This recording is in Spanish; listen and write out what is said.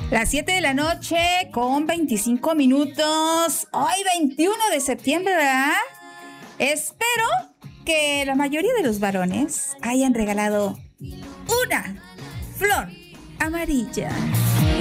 Las 7 de la noche con 25 minutos. Hoy 21 de septiembre, ¿verdad? Espero que la mayoría de los varones hayan regalado una flor amarilla.